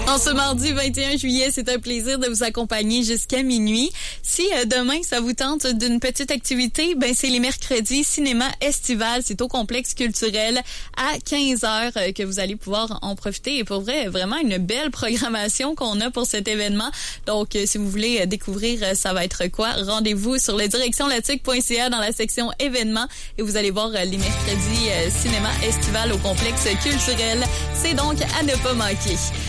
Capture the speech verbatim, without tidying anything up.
En ce mardi vingt et un juillet, c'est un plaisir de vous accompagner jusqu'à minuit. Si euh, demain, ça vous tente d'une petite activité, ben c'est les mercredis cinéma estival. C'est au complexe culturel à quinze heures euh, que vous allez pouvoir en profiter. Et pour vrai, vraiment une belle programmation qu'on a pour cet événement. Donc, euh, si vous voulez euh, découvrir euh, ça va être quoi, rendez-vous sur le direction latic point c a dans la section événements et vous allez voir euh, les mercredis euh, cinéma estival au complexe culturel. C'est donc à ne pas manquer.